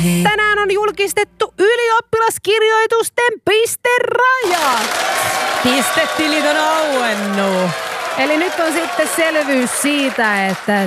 Tänään on julkistettu ylioppilaskirjoitusten pisterajat. Pistetilit on auennut. Eli nyt on sitten selvyys siitä, että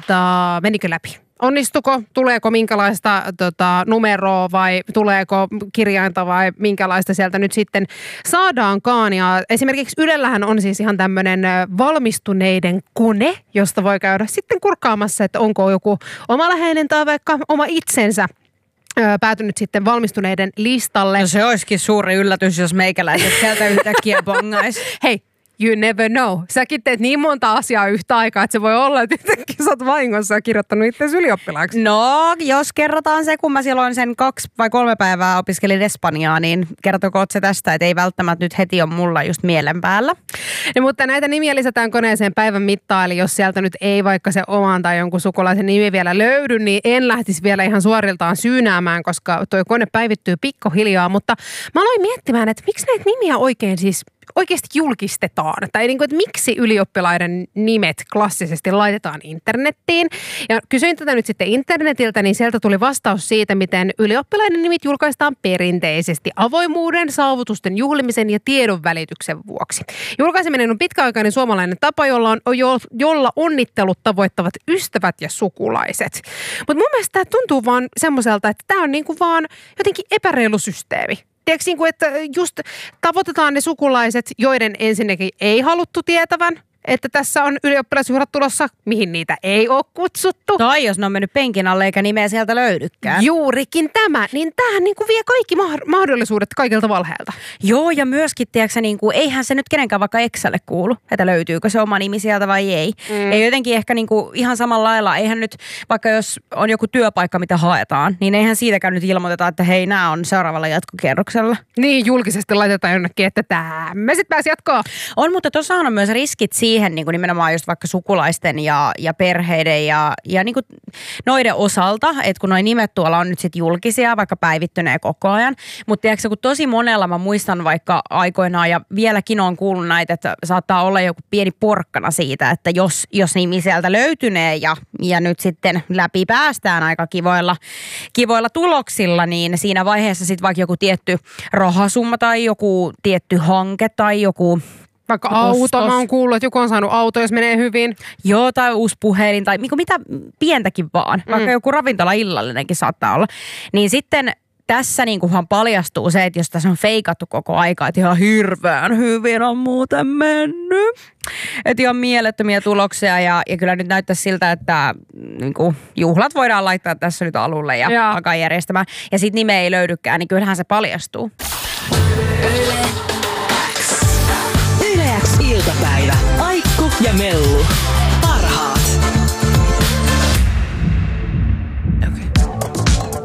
menikö läpi. Onnistuko, tuleeko minkälaista numeroa vai tuleeko kirjainta vai minkälaista sieltä nyt sitten saadaankaan. Ja esimerkiksi Ylellähän on siis ihan tämmöinen valmistuneiden kone, josta voi käydä sitten kurkkaamassa, että onko joku oma läheinen tai vaikka oma itsensä päätynyt sitten valmistuneiden listalle. No se olisikin suuri yllätys, jos meikäläiset sieltä yhtäkkiä bongais. Hei, you never know. Säkin teet niin monta asiaa yhtä aikaa, että se voi olla, että yhtäkkiä sä oot vahingossa kirjoittanut itseäsi ylioppilaaksi. No, jos kerrotaan se, kun mä silloin sen 2 vai 3 päivää opiskelin espanjaa, niin kertokoot se tästä, että ei välttämättä nyt heti ole mulla just mielen päällä. No, mutta näitä nimiä lisätään koneeseen päivän mittaan, eli jos sieltä nyt ei vaikka se oman tai jonkun sukulaisen nimi vielä löydy, niin en lähtisi vielä ihan suoriltaan syynäämään, koska toi kone päivittyy pikkuhiljaa. Mutta mä aloin miettimään, että miksi näitä nimiä oikeasti julkistetaan, tai niin kuin, että miksi ylioppilaiden nimet klassisesti laitetaan internettiin. Ja kysyin tätä nyt sitten internetiltä, niin sieltä tuli vastaus siitä, miten ylioppilaiden nimit julkaistaan perinteisesti avoimuuden, saavutusten juhlimisen ja tiedon välityksen vuoksi. Julkaiseminen on pitkäaikainen suomalainen tapa, jolla onnittelut tavoittavat ystävät ja sukulaiset. Mutta mun mielestä tämä tuntuu vaan semmoiselta, että tämä on niin kuin vaan jotenkin epäreilu systeemi. Tiedätkö, että just tavoitetaan ne sukulaiset, joiden ensinnäkin ei haluttu tietävän, että tässä on ylioppilasjuhlat tulossa, mihin niitä ei ole kutsuttu. Tai jos ne on mennyt penkin alle eikä nimeä sieltä löydykään. Juurikin tämä, niin tämähän niin kuin vie kaikki mahdollisuudet kaikilta valheelta. Joo, ja myöskin, tiedätkö, niin kuin, eihän se nyt kenenkään vaikka Exälle kuulu, että löytyykö se oma nimi sieltä vai ei. Ja jotenkin ehkä niin kuin, ihan samalla lailla, eihän nyt, vaikka jos on joku työpaikka, mitä haetaan, niin eihän siitäkään nyt ilmoiteta, että hei, nämä on seuraavalla jatkokierroksella. Niin, julkisesti laitetaan jonnekin, että tämmöiset pääsi jatkoa. On, mutta tuossa on myös riskit siihen, niin kuin nimenomaan just vaikka sukulaisten ja perheiden ja niin kuin noiden osalta, että kun noi nimet tuolla on nyt sit julkisia, vaikka päivittyneen koko ajan, mutta tiedätkö, kun tosi monella mä muistan vaikka aikoinaan ja vieläkin on kuullut näitä, että saattaa olla joku pieni porkkana siitä, että jos nimi sieltä löytynee ja nyt sitten läpi päästään aika kivoilla tuloksilla, niin siinä vaiheessa sitten vaikka joku tietty rahasumma tai joku tietty hanke tai joku vaikka auto, mä oon kuullut, että joku on saanut auto, jos menee hyvin. Joo, tai uusi puhelin, tai mitä pientäkin vaan. Vaikka joku ravintola illallinenkin saattaa olla. Niin sitten tässä niin paljastuu se, että jos tässä on feikattu koko aika, että ihan hirveän hyvin on muuten mennyt. Että ihan mielettömiä tuloksia ja kyllä nyt näyttäisi siltä, että niin kuin, juhlat voidaan laittaa tässä nyt alulle ja alkaa järjestämään. Ja sitten nimeä ei löydykään, niin kyllähän se paljastuu. Yle X iltapäivä. Aikku ja Mellu.